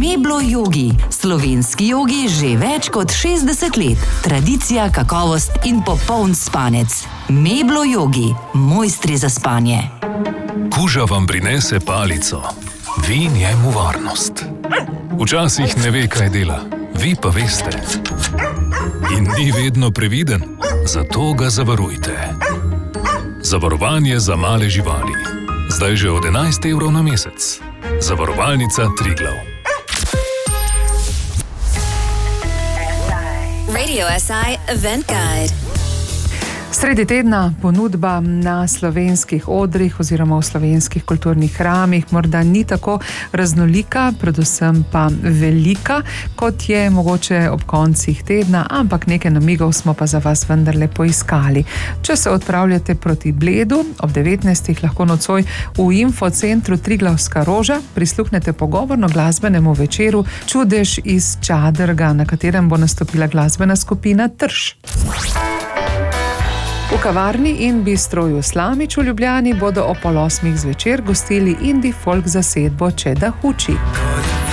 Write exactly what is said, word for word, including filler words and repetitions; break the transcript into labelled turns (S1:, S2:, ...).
S1: Meblo Yogi. Slovenski jogi že več kot šestdeset let. Tradicija, kakovost in popoln spanec. Meblo Yogi. Mojstri za spanje.
S2: Kuža vam prinese palico. Vi njemu varnost. Včasih ne ve, kaj dela. Vi pa veste. In ni vedno previden. Zato ga zavarujte. Zavarovanje za male živali. Zdaj že od enajst evrov na mesec. Zavarovalnica Triglav.
S3: Radio S I Event Guide.
S4: Sredi tedna ponudba na slovenskih odrih oziroma v slovenskih kulturnih hramih morda ni tako raznolika, predvsem pa velika, kot je mogoče ob koncih tedna, ampak nekaj namigov smo pa za vas vendarle poiskali. Če se odpravljate proti Bledu, ob devetnajstih lahko nocoj v infocentru Triglavska roža prisluhnete pogovorno glasbenemu večeru Čudež iz Čadrga, na katerem bo nastopila glasbena skupina Trš. V kavarni in bistroju Slamič v Ljubljani bodo ob pol osmih zvečer gostili indie folk zasedbo Čeda Huči.